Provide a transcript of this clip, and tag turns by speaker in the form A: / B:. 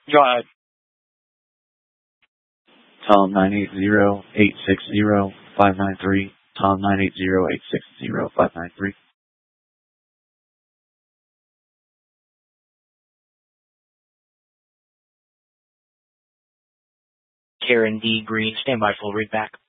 A: Go ahead.
B: Tom 980-860-593. Tom 980-860-593.
C: Karen D. Green, standby full readback.